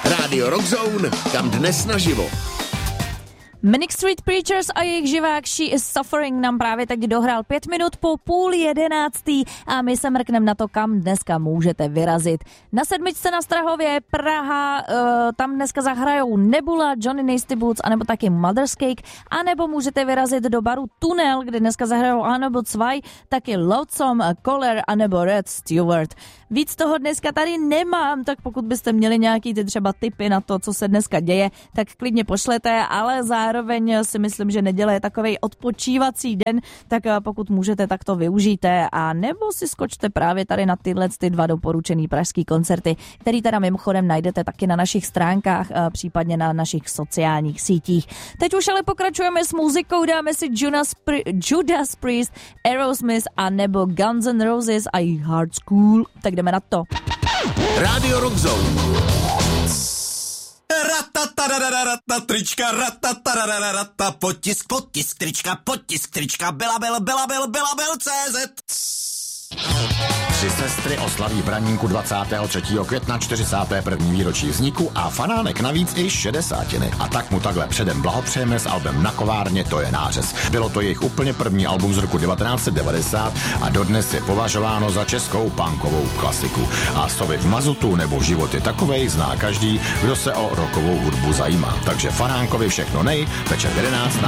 Rádio Rock Zone, kam dnes naživo. Manic Street Preachers a jejich živák She is Suffering nám právě teď dohrál 5 minut po 10:30 a my se mrkneme na to, kam dneska můžete vyrazit. Na 7. na Strahově Praha, tam dneska zahrajou Nebula, Johnny Nasty Boots, anebo taky Mother's Cake, anebo můžete vyrazit do baru Tunel, kde dneska zahrajou Anebo 2, taky Lonesome, Collar, anebo Red Stewart. Víc toho dneska tady nemám, tak pokud byste měli nějaký ty třeba tipy na to, co se dneska děje, tak klidně pošlete, ale zároveň si myslím, že neděle je takovej odpočívací den, tak pokud můžete, tak to využijte a nebo si skočte právě tady na tyhle ty 2 doporučený pražský koncerty, který teda mimochodem najdete taky na našich stránkách, případně na našich sociálních sítích. Teď už ale pokračujeme s muzikou, dáme si Judas Priest, Aerosmith a nebo Guns N' Roses a Hard School, tak jdeme na to. Rádio Rock Zone. Trička, potisk, trička, Bela, CZ. 3 sestry oslaví v Braníku 23. května 41. výročí vzniku a Fanánek navíc i 60. A tak mu takhle předem blahopřejeme s albem Na kovárně, to je nářez. Bylo to jejich úplně první album z roku 1990 a dodnes je považováno za českou punkovou klasiku. A Stovy v mazutu nebo Život je takovej zná každý, kdo se o rockovou hudbu zajímá. Takže Fanánkovi všechno nej, večer 11